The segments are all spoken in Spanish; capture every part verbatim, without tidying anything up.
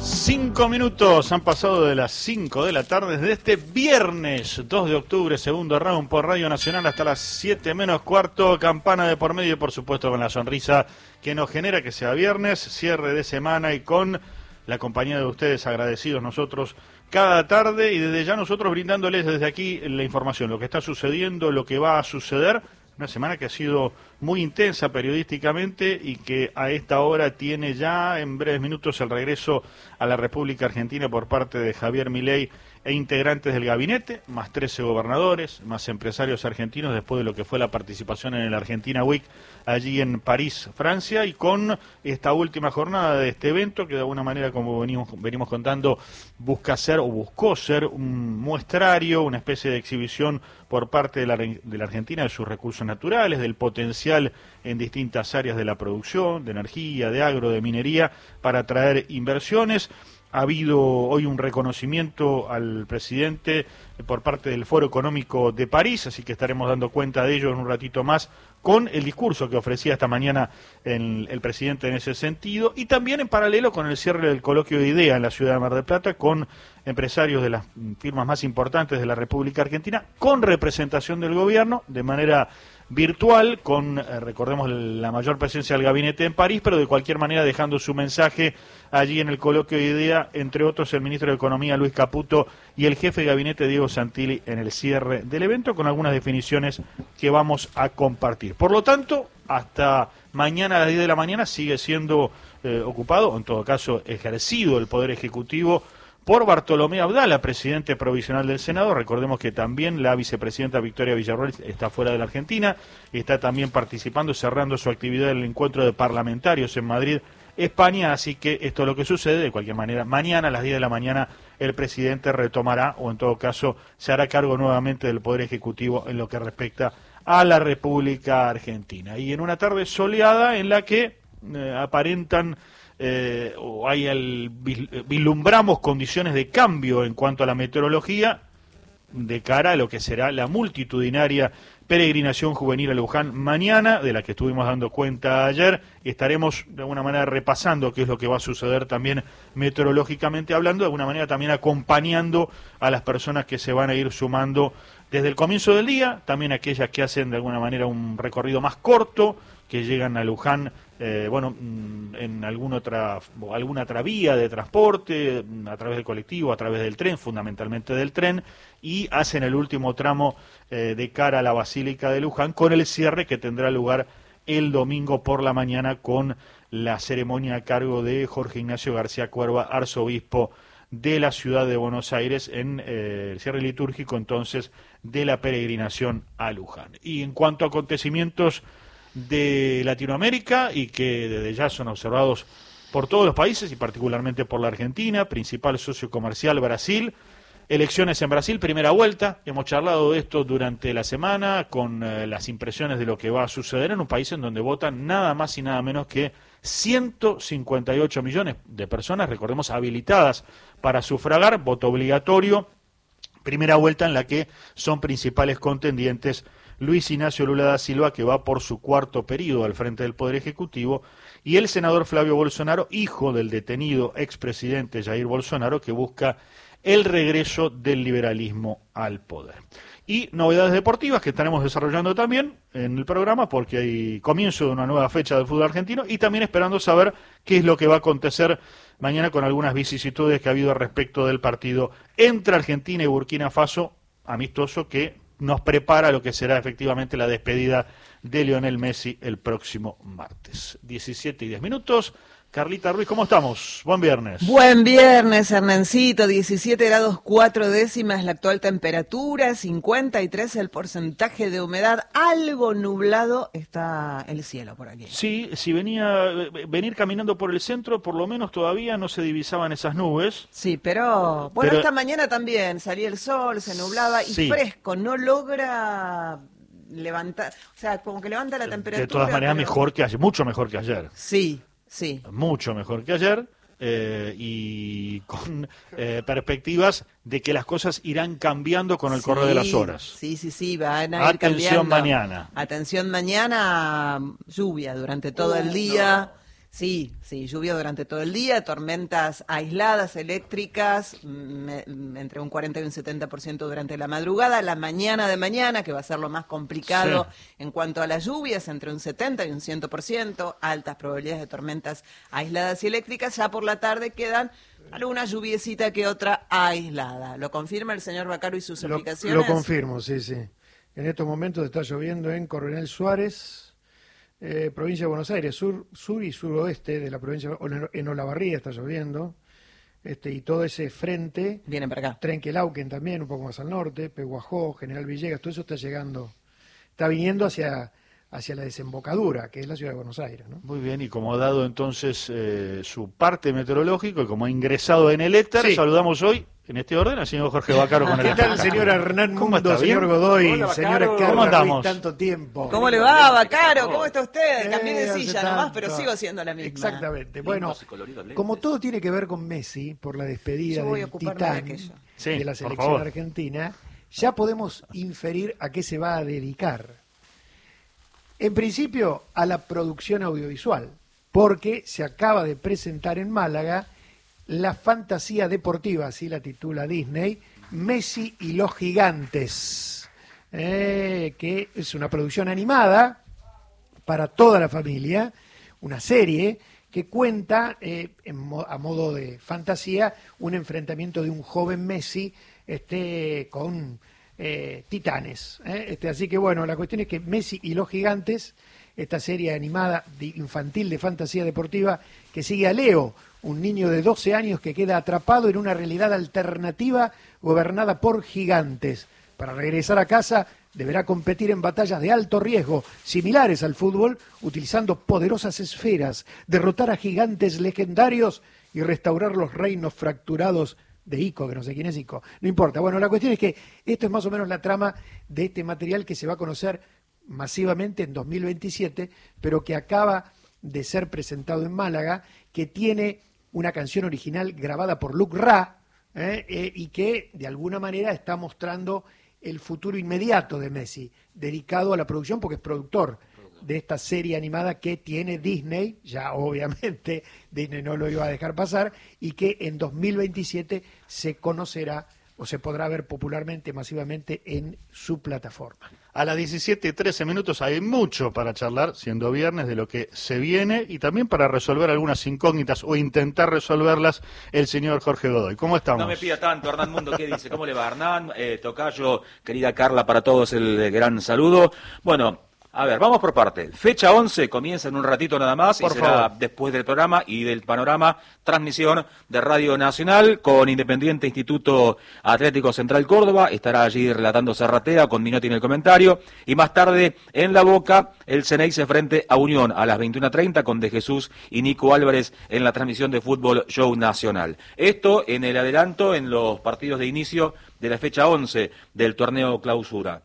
Cinco minutos han pasado de las cinco de la tarde de este viernes dos de octubre, segundo round por Radio Nacional hasta las siete menos cuarto, campana de por medio y por supuesto con la sonrisa que nos genera que sea viernes, cierre de semana y con la compañía de ustedes agradecidos nosotros cada tarde y desde ya nosotros brindándoles desde aquí la información, lo que está sucediendo, lo que va a suceder. Una semana que ha sido muy intensa periodísticamente y que a esta hora tiene ya en breves minutos el regreso a la República Argentina por parte de Javier Milei e integrantes del gabinete, más trece gobernadores, más empresarios argentinos después de lo que fue la participación en el Argentina Week allí en París, Francia, y con esta última jornada de este evento que de alguna manera, como venimos, venimos contando, busca ser o buscó ser un muestrario, una especie de exhibición por parte de la, de la Argentina de sus recursos naturales, del potencial en distintas áreas de la producción, de energía, de agro, de minería, para atraer inversiones. Ha habido hoy un reconocimiento al presidente por parte del Foro Económico de París, así que estaremos dando cuenta de ello en un ratito más con el discurso que ofrecía esta mañana el, el presidente en ese sentido y también en paralelo con el cierre del coloquio de IDEA en la ciudad de Mar del Plata con empresarios de las firmas más importantes de la República Argentina, con representación del gobierno de manera virtual, con, eh, recordemos, la mayor presencia del gabinete en París, pero de cualquier manera dejando su mensaje allí en el coloquio de IDEA, entre otros el ministro de Economía Luis Caputo y el jefe de gabinete Diego Santilli en el cierre del evento, con algunas definiciones que vamos a compartir. Por lo tanto, hasta mañana a las diez de la mañana sigue siendo eh, ocupado, o en todo caso ejercido el Poder Ejecutivo por Bartolomé Abdala, presidente provisional del Senado. Recordemos que también la vicepresidenta Victoria Villarroel está fuera de la Argentina, está también participando, cerrando su actividad en el encuentro de parlamentarios en Madrid, España, así que esto es lo que sucede. De cualquier manera, mañana a las diez de la mañana el presidente retomará, o en todo caso se hará cargo nuevamente del Poder Ejecutivo en lo que respecta a la República Argentina. Y en una tarde soleada en la que eh, aparentan Eh, o hay el, vislumbramos condiciones de cambio en cuanto a la meteorología de cara a lo que será la multitudinaria peregrinación juvenil a Luján mañana, de la que estuvimos dando cuenta ayer, y estaremos de alguna manera repasando qué es lo que va a suceder también meteorológicamente hablando, de alguna manera también acompañando a las personas que se van a ir sumando desde el comienzo del día, también aquellas que hacen de alguna manera un recorrido más corto, que llegan a Luján Eh, bueno, en alguna otra, alguna otra vía de transporte, a través del colectivo, a través del tren, fundamentalmente del tren, y hacen el último tramo eh, de cara a la Basílica de Luján, con el cierre que tendrá lugar el domingo por la mañana con la ceremonia a cargo de Jorge Ignacio García Cuerva, arzobispo de la ciudad de Buenos Aires, en eh, el cierre litúrgico entonces de la peregrinación a Luján. Y en cuanto a acontecimientos de Latinoamérica y que desde ya son observados por todos los países y particularmente por la Argentina, principal socio comercial Brasil, elecciones en Brasil, primera vuelta, hemos charlado de esto durante la semana con eh, las impresiones de lo que va a suceder en un país en donde votan nada más y nada menos que ciento cincuenta y ocho millones de personas, recordemos, habilitadas para sufragar, voto obligatorio, primera vuelta en la que son principales contendientes Luis Ignacio Lula da Silva, que va por su cuarto periodo al frente del Poder Ejecutivo, y el senador Flavio Bolsonaro, hijo del detenido expresidente Jair Bolsonaro, que busca el regreso del liberalismo al poder. Y novedades deportivas que estaremos desarrollando también en el programa, porque hay comienzo de una nueva fecha del fútbol argentino, y también esperando saber qué es lo que va a acontecer mañana con algunas vicisitudes que ha habido respecto del partido entre Argentina y Burkina Faso, amistoso que nos prepara lo que será efectivamente la despedida de Lionel Messi el próximo martes. diecisiete y diez minutos. Carlita Ruiz, ¿cómo estamos? Buen viernes. Buen viernes, Hernancito. diecisiete grados cuatro décimas la actual temperatura, cincuenta y tres el porcentaje de humedad, algo nublado está el cielo por aquí. Sí, si venía venir caminando por el centro, por lo menos todavía no se divisaban esas nubes. Sí, pero bueno, pero, esta mañana también salía el sol, se nublaba y sí, fresco, no logra levantar, o sea, como que levanta la temperatura. De todas maneras, pero mejor que ayer, mucho mejor que ayer. Sí. Sí. Mucho mejor que ayer eh, y con eh, perspectivas de que las cosas irán cambiando con el sí, correr de las horas. Sí, sí, sí, van a ir cambiando. Atención mañana. Atención mañana, lluvia durante todo el día. Sí, sí, lluvia durante todo el día, tormentas aisladas eléctricas, me, entre un cuarenta y un setenta por ciento durante la madrugada, la mañana de mañana, que va a ser lo más complicado sí. en cuanto a las lluvias, entre un setenta y un cien por ciento, altas probabilidades de tormentas aisladas y eléctricas, ya por la tarde quedan alguna lluviecita que otra aislada. ¿Lo confirma el señor Vaccaro y sus lo, aplicaciones? Lo confirmo, sí, sí. En estos momentos está lloviendo en Coronel Suárez, Eh, provincia de Buenos Aires, sur, sur y suroeste de la provincia, en Olavarría está lloviendo, este, y todo ese frente, viene para acá. Trenquelauquen también, un poco más al norte, Pehuajó, General Villegas, todo eso está llegando, está viniendo hacia, hacia la desembocadura, que es la ciudad de Buenos Aires, ¿no? Muy bien, y como ha dado entonces eh, su parte meteorológico, y como ha ingresado en el éter, sí. saludamos hoy, en este orden, al señor Jorge Vaccaro con el ¿Qué tal, señor Hernán Mundo, señor Godoy, Hola, señora ¿Cómo andamos? tanto tiempo? ¿Cómo le va, Vaccaro? ¿Cómo está usted? Cambié de Eh, silla tanto. nomás, pero sigo siendo la misma. Exactamente. Bueno, como todo tiene que ver con Messi, por la despedida del titán de, sí, de la selección argentina, ya podemos inferir a qué se va a dedicar. En principio, a la producción audiovisual, porque se acaba de presentar en Málaga la fantasía deportiva, así la titula Disney, Messi y los gigantes, eh, que es una producción animada para toda la familia, una serie que cuenta eh, en mo- a modo de fantasía un enfrentamiento de un joven Messi este, con eh, titanes. Eh, este, así que bueno, la cuestión es que Messi y los gigantes, esta serie animada de, infantil de fantasía deportiva que sigue a Leo, un niño de doce años que queda atrapado en una realidad alternativa gobernada por gigantes. Para regresar a casa deberá competir en batallas de alto riesgo, similares al fútbol, utilizando poderosas esferas, derrotar a gigantes legendarios y restaurar los reinos fracturados de Ico, que no sé quién es Ico. No importa. Bueno, la cuestión es que esto es más o menos la trama de este material que se va a conocer masivamente en dos mil veintisiete, pero que acaba de ser presentado en Málaga, que tiene una canción original grabada por Luc Ra, eh, eh, y que de alguna manera está mostrando el futuro inmediato de Messi, dedicado a la producción porque es productor de esta serie animada que tiene Disney, ya obviamente Disney no lo iba a dejar pasar, y que en dos mil veintisiete se conocerá o se podrá ver popularmente, masivamente en su plataforma. A las diecisiete y trece minutos hay mucho para charlar, siendo viernes, de lo que se viene y también para resolver algunas incógnitas o intentar resolverlas el señor Jorge Godoy. ¿Cómo estamos? No me pida tanto, Hernán Mundo, ¿qué dice? ¿Cómo le va, Hernán? Eh, Tocayo, querida Carla, para todos el gran saludo. Bueno, a ver, vamos por parte. Fecha once comienza en un ratito nada más por y será favor. Después del programa y del panorama, transmisión de Radio Nacional con Independiente Instituto Atlético Central Córdoba. Estará allí relatando Zarratea con Minotti en el comentario. Y más tarde, en La Boca, el Ceneice frente a Unión a las veintiuna treinta con De Jesús y Nico Álvarez en la transmisión de Fútbol Show Nacional. Esto en el adelanto en los partidos de inicio de la fecha once del torneo Clausura.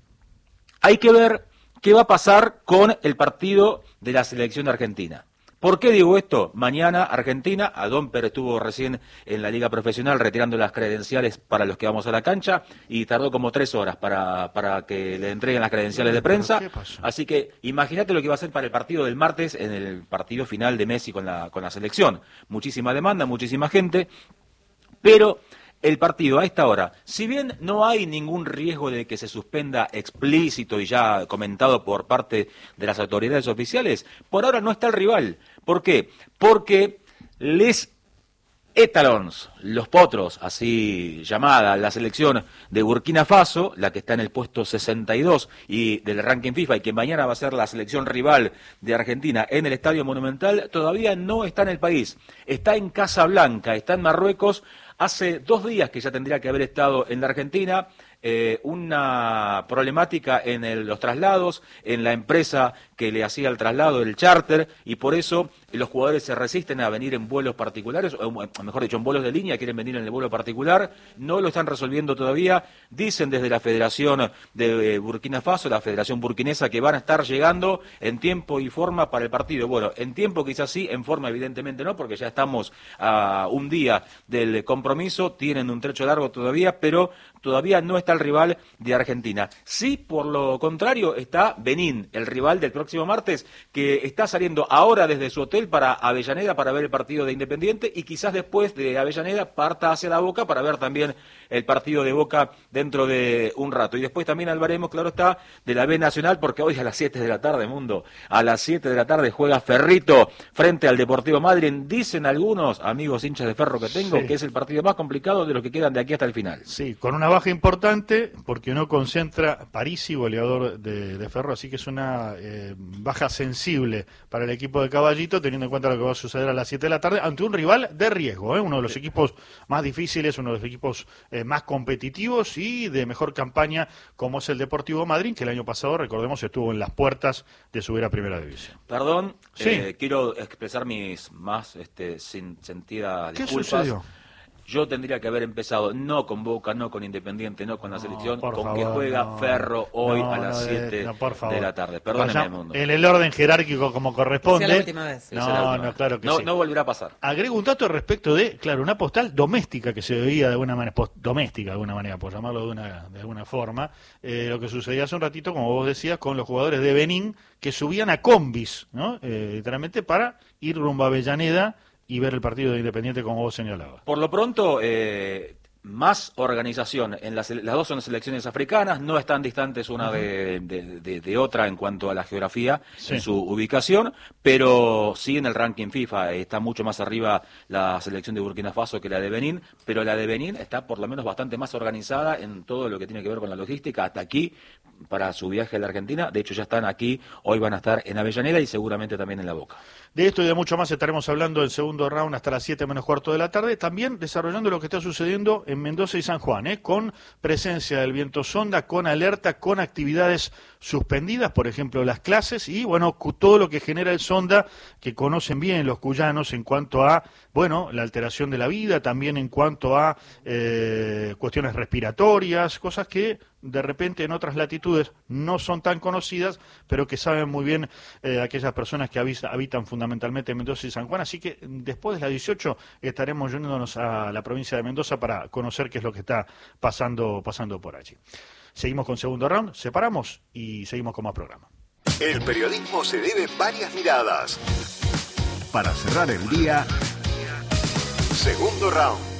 Hay que ver ¿qué va a pasar con el partido de la selección argentina? ¿Por qué digo esto? Mañana Argentina, Adómper estuvo recién en la liga profesional retirando las credenciales para los que vamos a la cancha y tardó como tres horas para, para que le entreguen las credenciales de prensa. Así que imagínate lo que va a ser para el partido del martes en el partido final de Messi con la, con la selección. Muchísima demanda, muchísima gente, pero el partido a esta hora, si bien no hay ningún riesgo de que se suspenda explícito y ya comentado por parte de las autoridades oficiales, por ahora no está el rival. ¿Por qué? Porque les Étalons, los potros, así llamada la selección de Burkina Faso, la que está en el puesto sesenta y dos y del ranking FIFA y que mañana va a ser la selección rival de Argentina en el Estadio Monumental, todavía no está en el país. Está en Casablanca, está en Marruecos. Hace dos días que ya tendría que haber estado en la Argentina, eh, una problemática en el, los traslados, en la empresa que le hacía el traslado, el charter, y por eso los jugadores se resisten a venir en vuelos particulares, o mejor dicho, en vuelos de línea, quieren venir en el vuelo particular, no lo están resolviendo todavía, dicen desde la Federación de Burkina Faso, la Federación Burkinesa, que van a estar llegando en tiempo y forma para el partido. Bueno, en tiempo quizás sí, en forma evidentemente no, porque ya estamos a un día del compromiso, tienen un trecho largo todavía, pero todavía no está el rival de Argentina. Sí, por lo contrario, está Benín, el rival del próximo próximo martes, que está saliendo ahora desde su hotel para Avellaneda para ver el partido de Independiente y quizás después de Avellaneda parta hacia la Boca para ver también el partido de Boca dentro de un rato. Y después también hablaremos, claro está, de la B Nacional, porque hoy a las siete de la tarde, mundo, a las siete de la tarde juega Ferrito frente al Deportivo Madryn. Dicen algunos amigos hinchas de Ferro que tengo sí. que es el partido más complicado de los que quedan de aquí hasta el final. Sí, con una baja importante, porque no concentra Parisi, goleador de, de Ferro, así que es una eh, baja sensible para el equipo de Caballito, teniendo en cuenta lo que va a suceder a las siete de la tarde, ante un rival de riesgo, ¿eh? uno de los equipos más difíciles, uno de los equipos eh, más competitivos y de mejor campaña, como es el Deportivo Madryn, que el año pasado, recordemos, estuvo en las puertas de subir a Primera División. Perdón, sí. eh, quiero expresar mis más este, sin sentidas disculpas. ¿Qué sucedió? Yo tendría que haber empezado no con Boca, no con Independiente, no con la no, selección, con favor, que juega no, Ferro hoy no, a las siete no, no, de la tarde. Perdóneme, Vaya, mundo. En el orden jerárquico como corresponde. Que sea la última vez. No, la última no, vez. claro que no, sí. No volverá a pasar. Agrego un dato respecto de, claro, una postal doméstica que se veía de alguna manera, post, doméstica de alguna manera, por llamarlo de una de alguna forma, eh, lo que sucedía hace un ratito, como vos decías, con los jugadores de Benín que subían a combis, ¿no? Eh, literalmente para ir rumbo a Avellaneda y ver el partido de Independiente como vos señalabas. Por lo pronto, eh, más organización. En las, las dos son selecciones africanas, no están distantes una uh-huh. de, de, de, de otra en cuanto a la geografía, sí. en su ubicación, pero sí en el ranking FIFA está mucho más arriba la selección de Burkina Faso que la de Benín, pero la de Benín está por lo menos bastante más organizada en todo lo que tiene que ver con la logística, hasta aquí, para su viaje a la Argentina. De hecho, ya están aquí, hoy van a estar en Avellaneda y seguramente también en La Boca. De esto y de mucho más estaremos hablando en segundo round hasta las siete menos cuarto de la tarde, también desarrollando lo que está sucediendo en Mendoza y San Juan, ¿eh? con presencia del viento sonda, con alerta, con actividades suspendidas, por ejemplo las clases, y bueno, todo lo que genera el sonda, que conocen bien los cuyanos en cuanto a, bueno, la alteración de la vida, también en cuanto a eh, cuestiones respiratorias, cosas que de repente en otras latitudes no son tan conocidas, pero que saben muy bien eh, aquellas personas que habita, habitan fundamentalmente en Mendoza y San Juan. Así que después de las dieciocho estaremos yéndonos a la provincia de Mendoza para conocer qué es lo que está pasando, pasando por allí. Seguimos con segundo round, separamos y seguimos con más programa. El periodismo se debe varias miradas. Para cerrar el día, segundo round.